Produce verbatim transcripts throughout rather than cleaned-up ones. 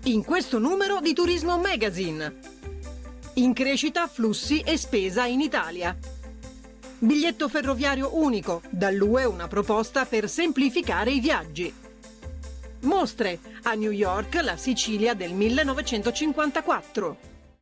In questo numero di Turismo Magazine. In crescita flussi e spesa in Italia. Biglietto ferroviario unico, dall'U E una proposta per semplificare i viaggi. Mostre, a New York la Sicilia del millenovecentocinquantaquattro.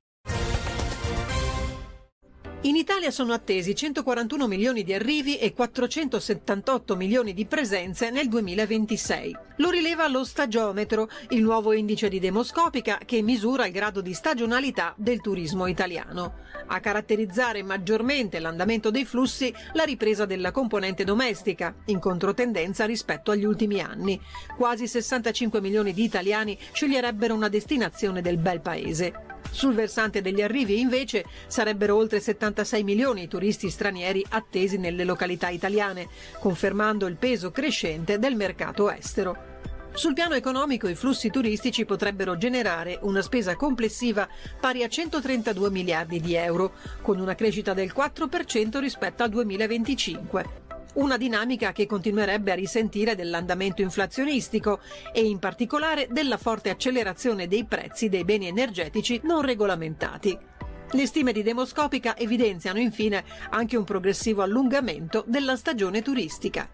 In Italia sono attesi centoquarantuno milioni di arrivi e quattrocentosettantotto milioni di presenze nel duemilaventisei. Lo rileva lo Stagiometro, il nuovo indice di demoscopica che misura il grado di stagionalità del turismo italiano. A caratterizzare maggiormente l'andamento dei flussi la ripresa della componente domestica, in controtendenza rispetto agli ultimi anni. Quasi sessantacinque milioni di italiani sceglierebbero una destinazione del bel paese. Sul versante degli arrivi, invece, sarebbero oltre settantasei milioni i turisti stranieri attesi nelle località italiane, confermando il peso crescente del mercato estero. Sul piano economico i flussi turistici potrebbero generare una spesa complessiva pari a centotrentadue miliardi di euro, con una crescita del quattro per cento rispetto al duemilaventicinque. Una dinamica che continuerebbe a risentire dell'andamento inflazionistico e in particolare della forte accelerazione dei prezzi dei beni energetici non regolamentati. Le stime di Demoscopica evidenziano infine anche un progressivo allungamento della stagione turistica.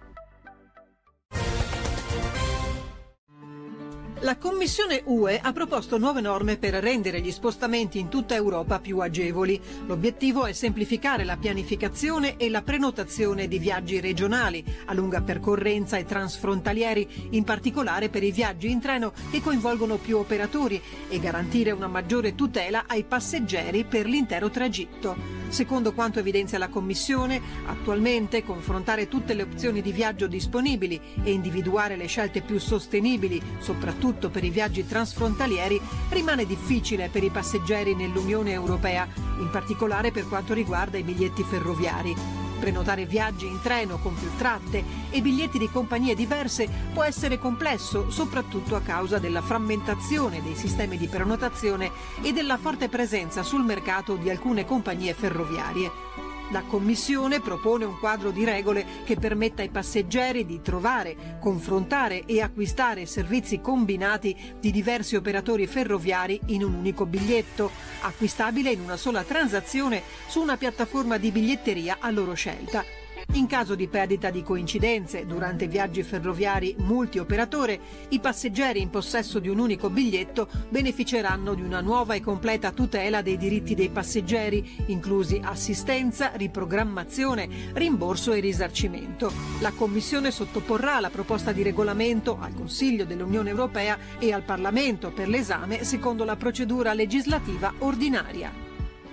La Commissione U E ha proposto nuove norme per rendere gli spostamenti in tutta Europa più agevoli. L'obiettivo è semplificare la pianificazione e la prenotazione di viaggi regionali a lunga percorrenza e transfrontalieri, in particolare per i viaggi in treno che coinvolgono più operatori, e garantire una maggiore tutela ai passeggeri per l'intero tragitto. Secondo quanto evidenzia la Commissione, attualmente confrontare tutte le opzioni di viaggio disponibili e individuare le scelte più sostenibili, soprattutto per i viaggi transfrontalieri, rimane difficile per i passeggeri nell'Unione Europea, in particolare per quanto riguarda i biglietti ferroviari. Prenotare viaggi in treno con più tratte e biglietti di compagnie diverse può essere complesso, soprattutto a causa della frammentazione dei sistemi di prenotazione e della forte presenza sul mercato di alcune compagnie ferroviarie. La Commissione propone un quadro di regole che permetta ai passeggeri di trovare, confrontare e acquistare servizi combinati di diversi operatori ferroviari in un unico biglietto, acquistabile in una sola transazione su una piattaforma di biglietteria a loro scelta. In caso di perdita di coincidenze durante viaggi ferroviari multioperatore, i passeggeri in possesso di un unico biglietto beneficeranno di una nuova e completa tutela dei diritti dei passeggeri, inclusi assistenza, riprogrammazione, rimborso e risarcimento. La Commissione sottoporrà la proposta di regolamento al Consiglio dell'Unione Europea e al Parlamento per l'esame secondo la procedura legislativa ordinaria.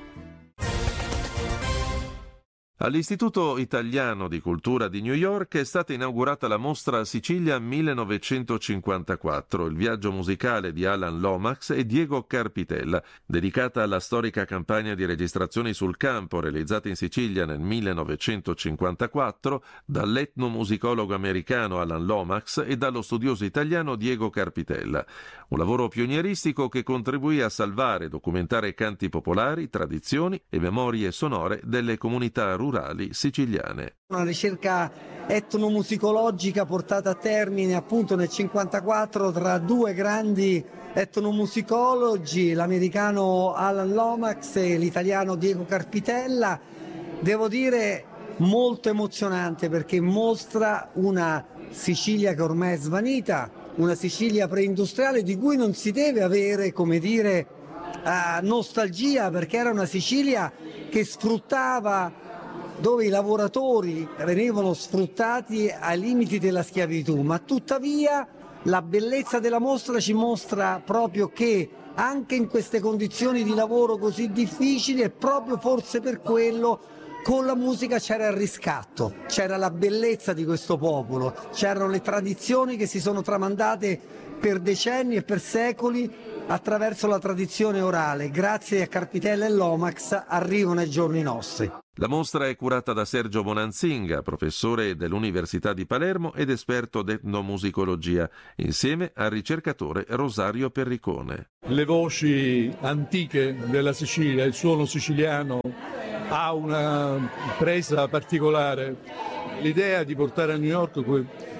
All'Istituto Italiano di Cultura di New York è stata inaugurata la mostra Sicilia millenovecentocinquantaquattro, il viaggio musicale di Alan Lomax e Diego Carpitella, dedicata alla storica campagna di registrazioni sul campo realizzata in Sicilia nel millenovecentocinquantaquattro dall'etnomusicologo americano Alan Lomax e dallo studioso italiano Diego Carpitella. Un lavoro pionieristico che contribuì a salvare e documentare canti popolari, tradizioni e memorie sonore delle comunità rurali siciliane. Una ricerca etnomusicologica portata a termine appunto nel cinquantaquattro tra due grandi etnomusicologi, l'americano Alan Lomax e l'italiano Diego Carpitella. Devo dire molto emozionante perché mostra una Sicilia che ormai è svanita, una Sicilia preindustriale di cui non si deve avere, come dire, uh, nostalgia, perché era una Sicilia che sfruttava, dove i lavoratori venivano sfruttati ai limiti della schiavitù, ma tuttavia la bellezza della mostra ci mostra proprio che anche in queste condizioni di lavoro così difficili, e proprio forse per quello con la musica c'era il riscatto, c'era la bellezza di questo popolo, c'erano le tradizioni che si sono tramandate per decenni e per secoli attraverso la tradizione orale. Grazie a Carpitella e Lomax arrivano ai giorni nostri. La mostra è curata da Sergio Bonanzinga, professore dell'Università di Palermo ed esperto d'etnomusicologia, insieme al ricercatore Rosario Perricone. Le voci antiche della Sicilia, il suono siciliano ha una presa particolare. L'idea di portare a New York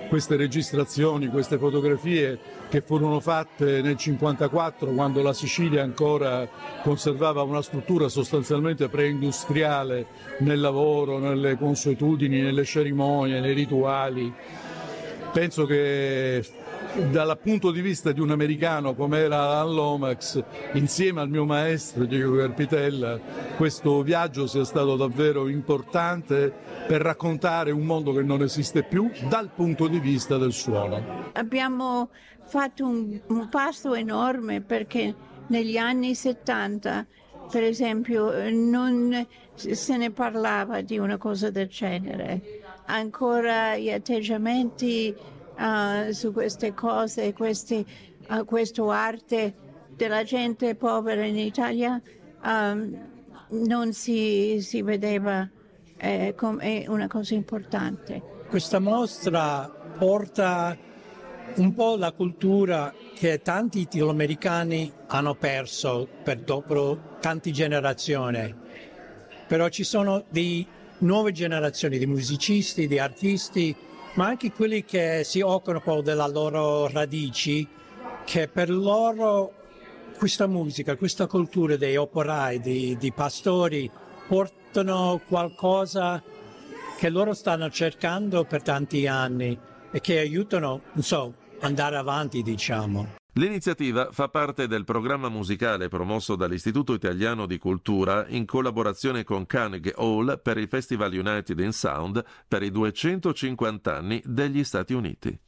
queste registrazioni, queste fotografie che furono fatte nel cinquantaquattro, quando la Sicilia ancora conservava una struttura sostanzialmente preindustriale nel lavoro, nelle consuetudini, nelle cerimonie, nei rituali. Penso che dal punto di vista di un americano come era Alan Lomax, insieme al mio maestro Diego Carpitella, questo viaggio sia stato davvero importante per raccontare un mondo che non esiste più dal punto di vista del suono. Abbiamo fatto un, un passo enorme, perché negli anni settanta, per esempio, non se ne parlava di una cosa del genere. Ancora gli atteggiamenti Uh, su queste cose, queste, uh, questo arte della gente povera in Italia um, non si, si vedeva eh, come una cosa importante. Questa mostra porta un po' la cultura che tanti italoamericani hanno perso per dopo tante generazioni, però ci sono di nuove generazioni di musicisti, di artisti, ma anche quelli che si occupano della loro radici, che per loro questa musica, questa cultura dei operai, di, di pastori, portano qualcosa che loro stanno cercando per tanti anni e che aiutano, non so, andare avanti, diciamo. L'iniziativa fa parte del programma musicale promosso dall'Istituto Italiano di Cultura in collaborazione con Carnegie Hall per il Festival United in Sound per i duecentocinquanta anni degli Stati Uniti.